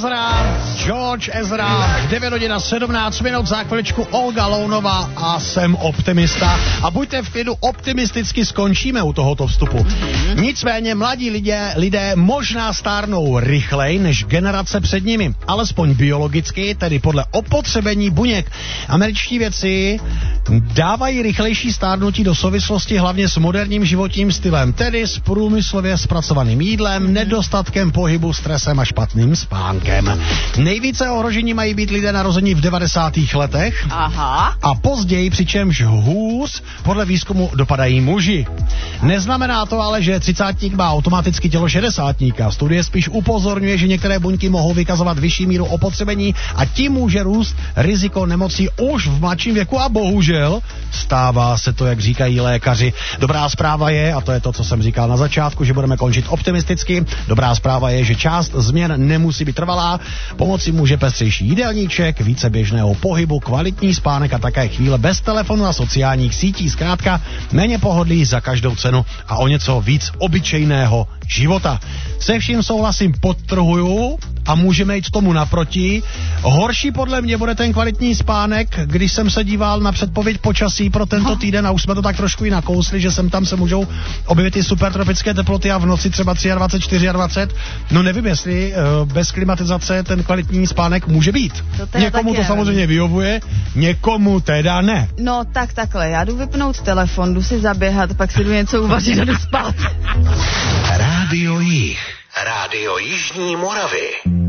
Ezra, George Ezra, 9 hodin a 17 minut, za chviličku Olga Lounová a Jsem optimista. A buďte v klidu, optimisticky skončíme u tohoto vstupu. Nicméně mladí lidé možná stárnou rychleji než generace před nimi, alespoň biologicky, tedy podle opotřebení buněk. Američtí vědci dávají rychlejší stárnutí do souvislosti hlavně s moderním životním stylem, tedy s průmyslově zpracovaným jídlem, nedostatkem pohybu, stresem a špatným spánkem. Nejvíce ohrožení mají být lidé narození v 90. letech. Aha. A později, přičemž hůř podle výzkumu dopadají muži. Neznamená to ale, že 30 má automaticky tělo 60. Studie spíš upozorňuje, že některé buňky mohou vykazovat vyšší míru opotřebení a tím může růst riziko nemocí už v mladším věku a bohužel stává se to, jak říkají lékaři. Dobrá zpráva je, a to je to, co jsem říkal na začátku, že budeme končit optimisticky. Dobrá zpráva je, že část změn nemusí být trvalá. Pomoci může pestřejší jídelníček, více běžného pohybu, kvalitní spánek a také chvíle bez telefonu a sociálních sítí. Zkrátka méně pohodlí za každou cenu a o něco víc obyčejného života. Se vším souhlasím, podtrhuju a můžeme jít tomu naproti. Horší podle mě bude ten kvalitní spánek, když jsem se díval na předpověď počasí pro tento týden a už jsme to tak trošku i nakousli, že sem tam se můžou objevit i supertropické teploty a v noci třeba 23, 24. No nevím, jestli bez klimatizace ten kvalitní spánek může být. Někomu to samozřejmě vyhovuje, někomu teda ne. No tak takhle, já jdu vypnout telefon, jdu si zaběhat, pak si jdu něco uvařit a jdu spát. Rádio Jih, Rádio Jižní Moravy.